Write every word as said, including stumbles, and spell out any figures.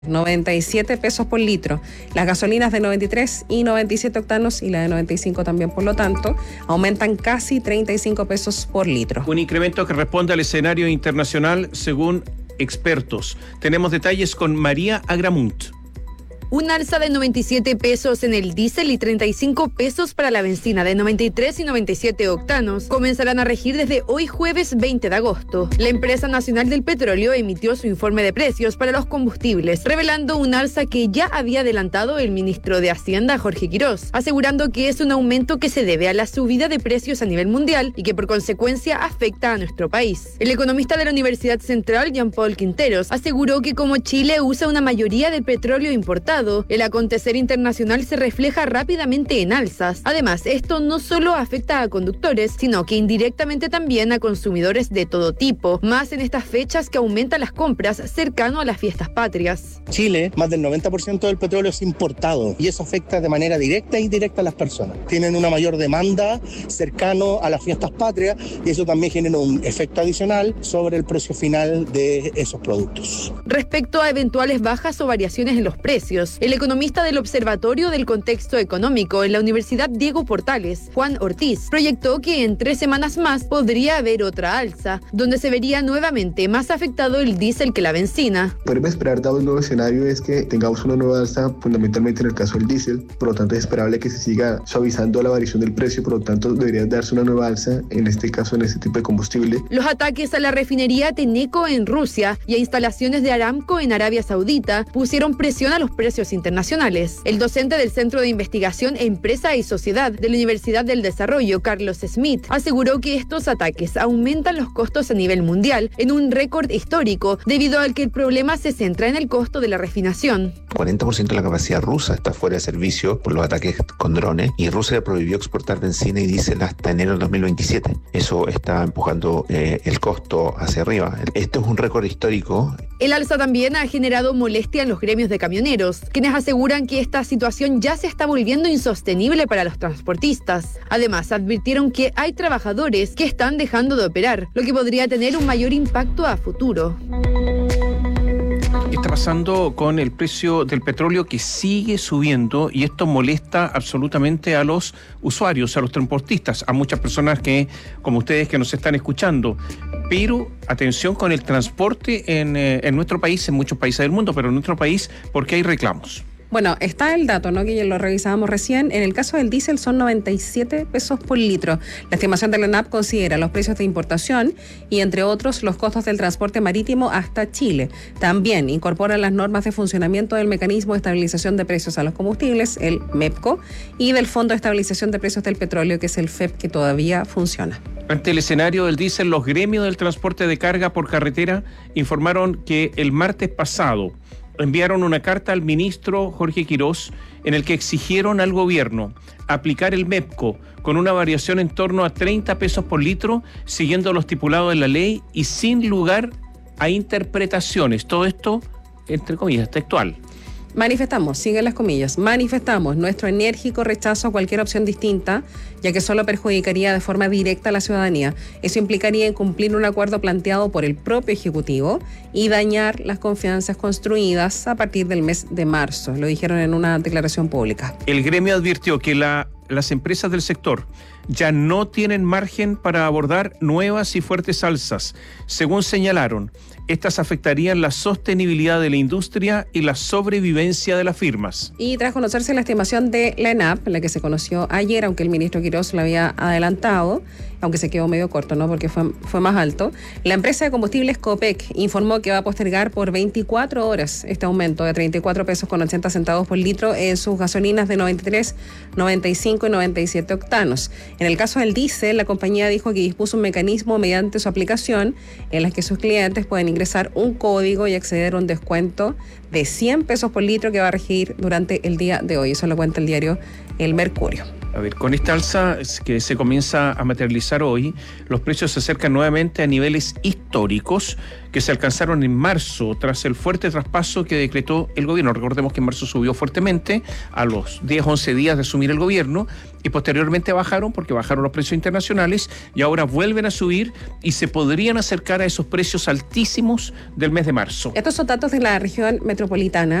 noventa y siete pesos por litro. Las gasolinas de noventa y tres y noventa y siete octanos y la de noventa y cinco también, por lo tanto, aumentan casi treinta y cinco pesos por litro. Un incremento que responde al escenario internacional según expertos. Tenemos detalles con María Agramunt. Un alza de noventa y siete pesos en el diésel y treinta y cinco pesos para la benzina de noventa y tres y noventa y siete octanos comenzarán a regir desde hoy jueves veinte de agosto. La Empresa Nacional del Petróleo emitió su informe de precios para los combustibles, revelando un alza que ya había adelantado el ministro de Hacienda, Jorge Quirós, asegurando que es un aumento que se debe a la subida de precios a nivel mundial y que por consecuencia afecta a nuestro país. El economista de la Universidad Central, Jean-Paul Quinteros, aseguró que como Chile usa una mayoría del petróleo importado, el acontecer internacional se refleja rápidamente en alzas. Además, esto no solo afecta a conductores, sino que indirectamente también a consumidores de todo tipo, más en estas fechas que aumentan las compras cercano a las fiestas patrias. Chile, más del noventa por ciento del petróleo es importado y eso afecta de manera directa e indirecta a las personas. Tienen una mayor demanda cercano a las fiestas patrias y eso también genera un efecto adicional sobre el precio final de esos productos. Respecto a eventuales bajas o variaciones en los precios, el economista del Observatorio del Contexto Económico en la Universidad Diego Portales, Juan Ortiz, proyectó que en tres semanas más podría haber otra alza, donde se vería nuevamente más afectado el diésel que la benzina. Podemos esperar, dado el nuevo escenario, es que tengamos una nueva alza fundamentalmente en el caso del diésel, por lo tanto es esperable que se siga suavizando la variación del precio, por lo tanto debería darse una nueva alza, en este caso en este tipo de combustible. Los ataques a la refinería Tenneco en Rusia y a instalaciones de Aramco en Arabia Saudita pusieron presión a los precios internacionales. El docente del Centro de Investigación Empresa y Sociedad de la Universidad del Desarrollo, Carlos Smith, aseguró que estos ataques aumentan los costos a nivel mundial en un récord histórico, debido al que el problema se centra en el costo de la refinación. cuarenta por ciento de la capacidad rusa está fuera de servicio por los ataques con drones y Rusia prohibió exportar benzina y diésel hasta enero del dos mil veintisiete. Eso está empujando eh, el costo hacia arriba. Esto es un récord histórico. El alza también ha generado molestia en los gremios de camioneros, quienes aseguran que esta situación ya se está volviendo insostenible para los transportistas. Además, advirtieron que hay trabajadores que están dejando de operar, lo que podría tener un mayor impacto a futuro. ¿Qué está pasando con el precio del petróleo que sigue subiendo? Y esto molesta absolutamente a los usuarios, a los transportistas, a muchas personas que, como ustedes que nos están escuchando. Pero atención con el transporte en, eh, en nuestro país, en muchos países del mundo, pero en nuestro país, porque hay reclamos. Bueno, está el dato, ¿no?, que ya lo revisábamos recién. En el caso del diésel son noventa y siete pesos por litro. La estimación de la ENAP considera los precios de importación y, entre otros, los costos del transporte marítimo hasta Chile. También incorpora las normas de funcionamiento del Mecanismo de Estabilización de Precios a los Combustibles, el MEPCO, y del Fondo de Estabilización de Precios del Petróleo, que es el F E P, que todavía funciona. Ante el escenario del diésel, los gremios del transporte de carga por carretera informaron que el martes pasado enviaron una carta al ministro Jorge Quirós en el que exigieron al gobierno aplicar el MEPCO con una variación en torno a treinta pesos por litro, siguiendo lo estipulado en la ley y sin lugar a interpretaciones. Todo esto, entre comillas, textual. Manifestamos, siguen las comillas, manifestamos nuestro enérgico rechazo a cualquier opción distinta, ya que solo perjudicaría de forma directa a la ciudadanía. Eso implicaría incumplir un acuerdo planteado por el propio Ejecutivo y dañar las confianzas construidas a partir del mes de marzo, lo dijeron en una declaración pública. El gremio advirtió que la, las empresas del sector ya no tienen margen para abordar nuevas y fuertes alzas. Según señalaron, estas afectarían la sostenibilidad de la industria y la sobrevivencia de las firmas. Y tras conocerse la estimación de la ENAP, la que se conoció ayer, aunque el ministro Quirós la había adelantado, aunque se quedó medio corto, ¿no?, porque fue, fue más alto, la empresa de combustibles Copec informó que va a postergar por veinticuatro horas este aumento de treinta y cuatro pesos con ochenta centavos por litro en sus gasolinas de noventa y tres, noventa y cinco y noventa y siete octanos. En el caso del diésel, la compañía dijo que dispuso un mecanismo mediante su aplicación en el que sus clientes pueden ingresar un código y acceder a un descuento de cien pesos por litro que va a regir durante el día de hoy. Eso lo cuenta el diario El Mercurio. A ver, con esta alza que se comienza a materializar hoy, los precios se acercan nuevamente a niveles históricos que se alcanzaron en marzo tras el fuerte traspaso que decretó el gobierno. Recordemos que en marzo subió fuertemente a los diez, once días de asumir el gobierno y posteriormente bajaron porque bajaron los precios internacionales y ahora vuelven a subir y se podrían acercar a esos precios altísimos del mes de marzo. Estos son datos de la región metropolitana.